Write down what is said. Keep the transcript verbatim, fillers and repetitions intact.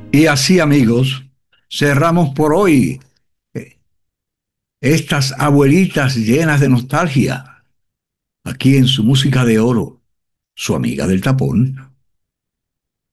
Y así, amigos, cerramos por hoy eh, estas abuelitas llenas de nostalgia, aquí en su música de oro, su amiga del tapón.